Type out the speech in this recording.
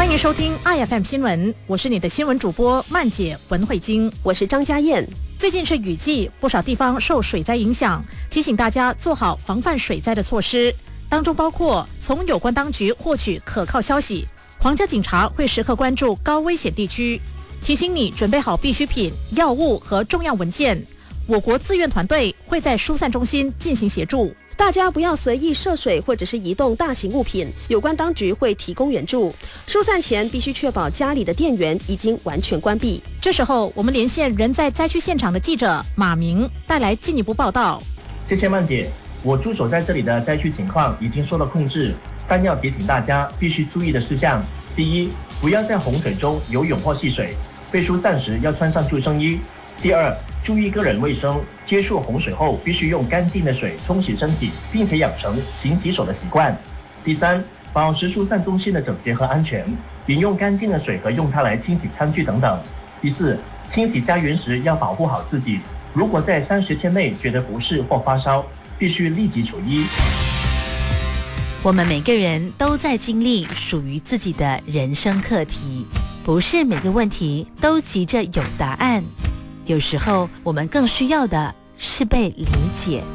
欢迎收听 IFM 新闻，我是你的新闻主播曼姐文慧晶， 我是张家燕。 最近是雨季，不少地方受水灾影响，提醒大家做好防范水灾的措施，当中包括从有关当局获取可靠消息，皇家警察会时刻关注高危险地区，提醒你准备好必需品、药物和重要文件。我国志愿团队会在疏散中心进行协助。 大家不要随意涉水或者是移动大型物品，有关当局会提供援助。疏散前必须确保家里的电源已经完全关闭。 这时候我们连线人在灾区现场的记者马明，带来进一步报道。 谢谢曼姐，我驻守在这里的灾区情况已经受到控制，但要提醒大家必须注意的事项：第一，不要在洪水中游泳或戏水，被疏散时要穿上救生衣。第二，注意个人卫生，接触洪水后必须用干净的水冲洗身体，并且养成勤洗手的习惯。第三，保持疏散中心的整洁和安全，饮用干净的水和用它来清洗餐具等等。第四，清洗家园时要保护好自己，如果在30天内觉得不适或发烧，必须立即求医。 我们每个人都在经历属于自己的人生课题，不是每个问题都急着有答案。有时候我们更需要的是被理解。